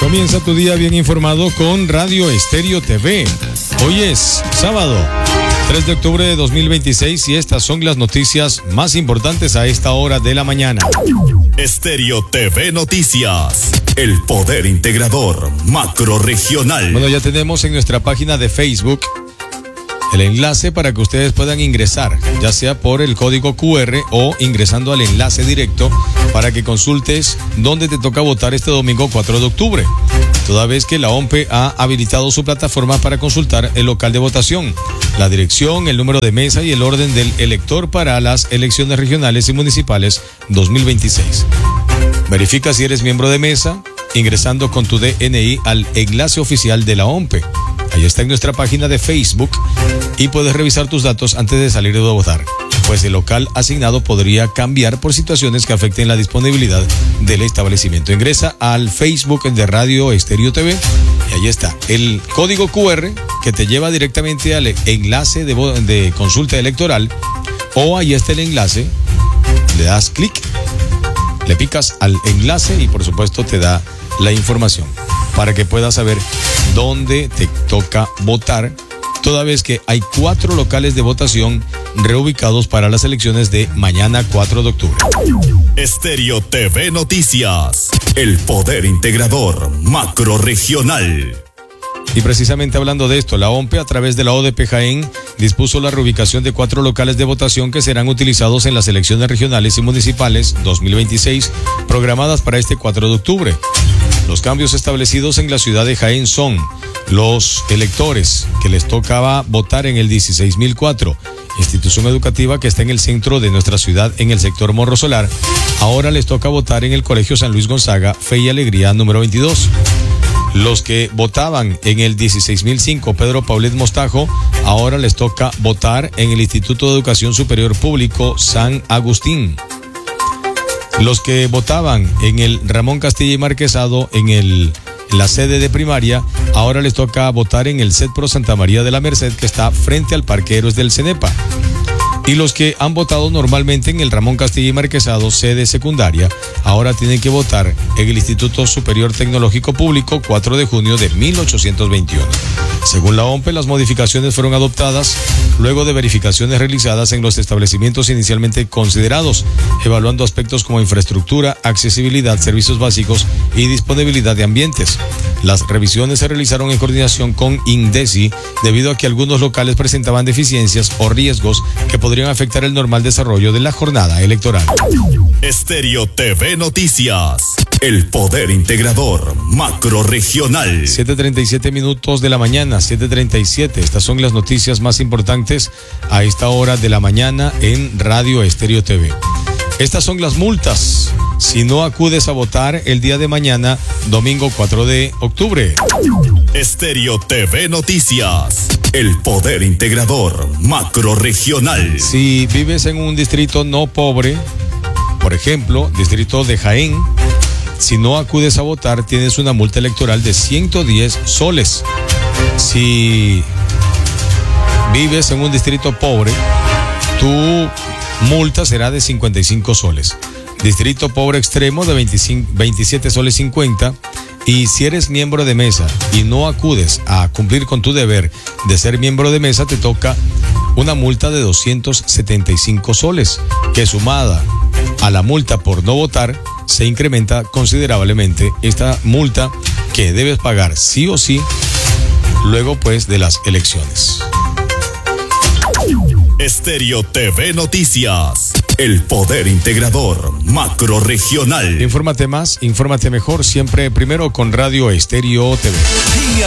Comienza tu día bien informado con Radio Estéreo TV. Hoy es sábado, 3 de octubre de 2026 y estas son las noticias más importantes a esta hora de la mañana. Estéreo TV Noticias, el poder integrador macrorregional. Bueno, ya tenemos en nuestra página de Facebook el enlace para que ustedes puedan ingresar, ya sea por el código QR o ingresando al enlace directo para que consultes dónde te toca votar este domingo 4 de octubre. Toda vez que la OMPE ha habilitado su plataforma para consultar el local de votación, la dirección, el número de mesa y el orden del elector para las elecciones regionales y municipales 2026. Verifica si eres miembro de mesa ingresando con tu DNI al enlace oficial de la OMPE. Ahí está en nuestra página de Facebook y puedes revisar tus datos antes de salir de votar, pues el local asignado podría cambiar por situaciones que afecten la disponibilidad del establecimiento. Ingresa al Facebook de Radio Estéreo TV y ahí está el código QR que te lleva directamente al enlace de consulta electoral, o ahí está el enlace, le das clic, le picas al enlace y por supuesto te da la información para que puedas saber dónde te toca votar, toda vez que hay 4 locales de votación reubicados para las elecciones de mañana 4 de octubre. Estéreo TV Noticias, el poder integrador macrorregional. Y precisamente hablando de esto, la OMPE a través de la ODP Jaén dispuso la reubicación de 4 locales de votación que serán utilizados en las elecciones regionales y municipales 2026 programadas para este 4 de octubre. Los cambios establecidos en la ciudad de Jaén son: los electores que les tocaba votar en el 16004, institución educativa que está en el centro de nuestra ciudad en el sector Morro Solar, ahora les toca votar en el Colegio San Luis Gonzaga, Fe y Alegría número 22. Los que votaban en el 16005 Pedro Paulet Mostajo, ahora les toca votar en el Instituto de Educación Superior Público San Agustín. Los que votaban en el Ramón Castilla y Marquesado, en la sede de primaria, ahora les toca votar en el CEDPRO Santa María de la Merced, que está frente al Parque Héroes del Cenepa. Y los que han votado normalmente en el Ramón Castilla y Marquesado, sede secundaria, ahora tienen que votar en el Instituto Superior Tecnológico Público 4 de junio de 1821. Según la OMPE, las modificaciones fueron adoptadas luego de verificaciones realizadas en los establecimientos inicialmente considerados, evaluando aspectos como infraestructura, accesibilidad, servicios básicos y disponibilidad de ambientes. Las revisiones se realizaron en coordinación con INDECI debido a que algunos locales presentaban deficiencias o riesgos que podrían afectar el normal desarrollo de la jornada electoral. Estéreo TV Noticias, el poder integrador macrorregional. 7:37 minutos de la mañana, 7:37. Estas son las noticias más importantes a esta hora de la mañana en Radio Estéreo TV. Estas son las multas si no acudes a votar el día de mañana, domingo 4 de octubre. Estéreo TV Noticias, el poder integrador macrorregional. Si vives en un distrito no pobre, por ejemplo, distrito de Jaén, si no acudes a votar, tienes una multa electoral de 110 soles. Si vives en un distrito pobre, tu multa será de 55 soles. Distrito pobre extremo de 27 soles 50. Y si eres miembro de mesa y no acudes a cumplir con tu deber de ser miembro de mesa, te toca una multa de 275 soles, que sumada a la multa por no votar, se incrementa considerablemente esta multa que debes pagar sí o sí luego pues de las elecciones. Estéreo TV Noticias, el poder integrador macrorregional. Infórmate más, infórmate mejor, siempre primero con Radio Estéreo TV.